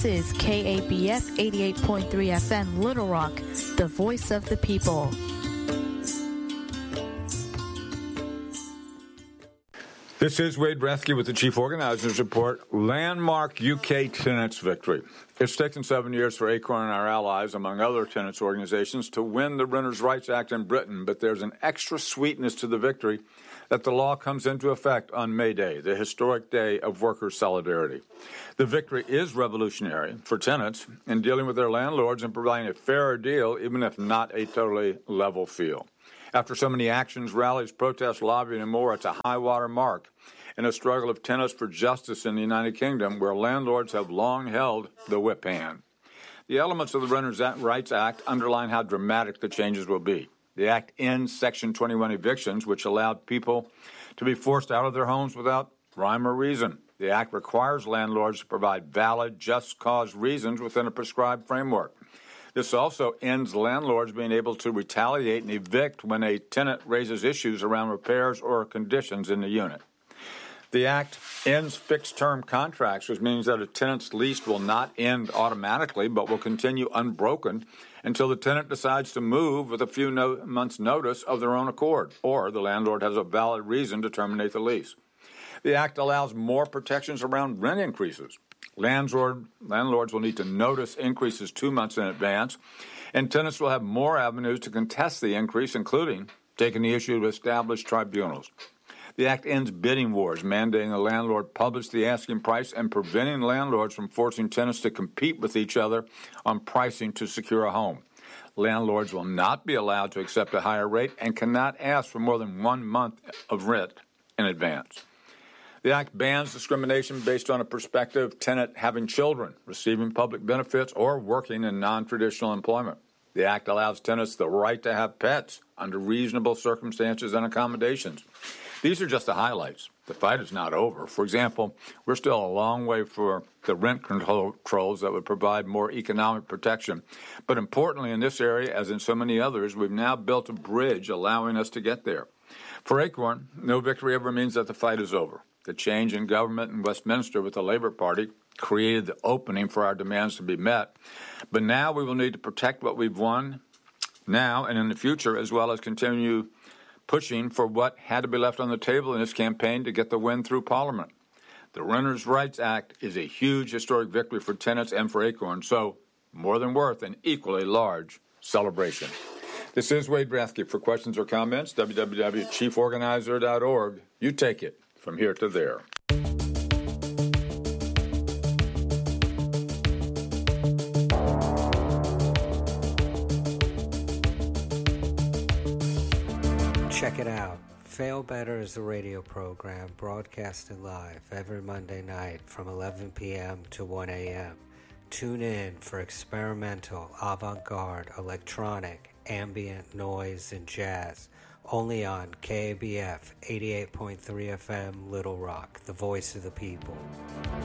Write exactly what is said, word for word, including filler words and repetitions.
This is K A B F eighty-eight point three F M Little Rock, the voice of the people. This is Wade Bresky with the Chief Organizers Report. Landmark U K tenants victory. It's taken seven years for Acorn and our allies, among other tenants organizations, to win the Renters' Rights Act in Britain, but there's an extra sweetness to the victory that the law comes into effect on May Day, the historic day of workers' solidarity. The victory is revolutionary for tenants in dealing with their landlords and providing a fairer deal, even if not a totally level field. After so many actions, rallies, protests, lobbying, and more, it's a high-water mark in a struggle of tenants for justice in the United Kingdom, where landlords have long held the whip hand. The elements of the Renters' Rights Act underline how dramatic the changes will be. The Act ends Section twenty-one evictions, which allowed people to be forced out of their homes without rhyme or reason. The Act requires landlords to provide valid, just cause reasons within a prescribed framework. This also ends landlords being able to retaliate and evict when a tenant raises issues around repairs or conditions in the unit. The Act ends fixed-term contracts, which means that a tenant's lease will not end automatically but will continue unbroken until the tenant decides to move with a few no- months' notice of their own accord, or the landlord has a valid reason to terminate the lease. The Act allows more protections around rent increases. Landlord, landlords will need to notice increases two months in advance, and tenants will have more avenues to contest the increase, including taking the issue to established tribunals. The Act ends bidding wars, mandating the landlord publish the asking price and preventing landlords from forcing tenants to compete with each other on pricing to secure a home. Landlords will not be allowed to accept a higher rate and cannot ask for more than one month of rent in advance. The Act bans discrimination based on a prospective tenant having children, receiving public benefits, or working in non-traditional employment. The Act allows tenants the right to have pets under reasonable circumstances and accommodations. These are just the highlights. The fight is not over. For example, we're still a long way for the rent controls that would provide more economic protection. But importantly, in this area, as in so many others, we've now built a bridge allowing us to get there. For Acorn, no victory ever means that the fight is over. The change in government in Westminster with the Labour Party created the opening for our demands to be met. But now we will need to protect what we've won now and in the future, as well as continue pushing for what had to be left on the table in this campaign to get the win through Parliament. The Renters' Rights Act is a huge historic victory for tenants and for Acorn, so more than worth an equally large celebration. This is Wade Bresky. For questions or comments, w w w dot chief organizer dot org. You take it from here to there. Check it out. Fail Better is a radio program broadcasted live every Monday night from eleven p.m. to one a.m. Tune in for experimental, avant-garde, electronic, ambient noise, and jazz. Only on K A B F eighty-eight point three F M Little Rock, the voice of the people.